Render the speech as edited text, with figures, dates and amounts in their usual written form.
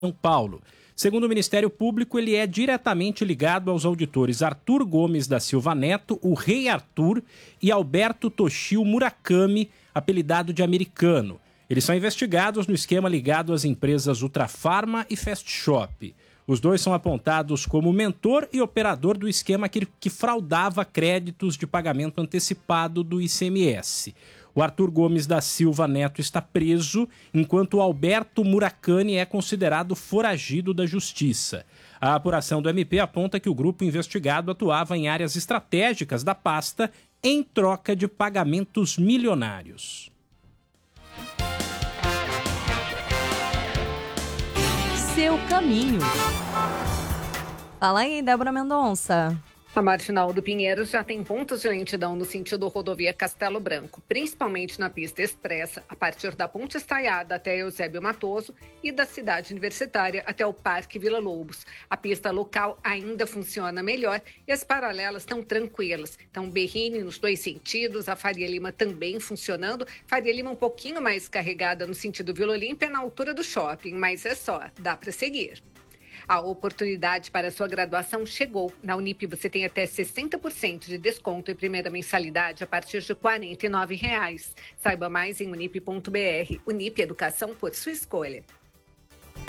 São Paulo. Segundo o Ministério Público, ele é diretamente ligado aos auditores Arthur Gomes da Silva Neto, o Rei Arthur, e Alberto Toshio Murakami, apelidado de Americano. Eles são investigados no esquema ligado às empresas Ultrafarma e Fast Shop. Os dois são apontados como mentor e operador do esquema que fraudava créditos de pagamento antecipado do ICMS. O Arthur Gomes da Silva Neto está preso, enquanto o Alberto Murakami é considerado foragido da Justiça. A apuração do MP aponta que o grupo investigado atuava em áreas estratégicas da pasta em troca de pagamentos milionários. Seu caminho. Fala aí, Débora Mendonça. A Marginal do Pinheiros já tem pontos de lentidão no sentido rodovia Castelo Branco, principalmente na pista expressa, a partir da Ponte Estaiada até Eusébio Matoso e da Cidade Universitária até o Parque Vila Lobos. A pista local ainda funciona melhor e as paralelas estão tranquilas. Então, Berrini nos dois sentidos, a Faria Lima também funcionando. Faria Lima um pouquinho mais carregada no sentido Vila Olímpia, na altura do shopping, mas é só, dá para seguir. A oportunidade para a sua graduação chegou. Na Unip você tem até 60% de desconto em primeira mensalidade a partir de R$ 49,00. Saiba mais em unip.br. Unip, educação por sua escolha.